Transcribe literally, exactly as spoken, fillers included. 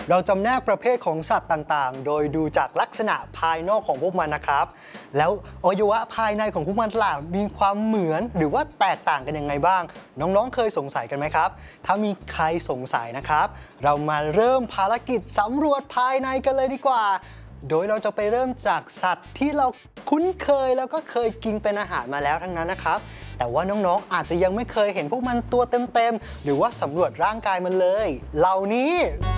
เราจำแนกประเภทของสัตว์ต่างๆ โดยดูจากลักษณะภายนอกของพวกมันนะครับแล้วอวัยวะภายในของพวกมันล่ะมีความเหมือนหรือว่าแตกต่างกันยังไงบ้างน้องๆเคยสงสัยกันไหมครับถ้ามีใครสงสัยนะครับเรามาเริ่มภารกิจสำรวจภายในกันเลยดีกว่าโดยเราจะไปเริ่มจากสัตว์ที่เราคุ้นเคยแล้วก็เคยกินเป็นอาหารมาแล้วทั้งนั้นนะครับแต่ว่าน้องๆอาจจะยังไม่เคยเห็นพวกมันตัวเต็มๆหรือว่าสำรวจร่างกายมันเลยเหล่านี้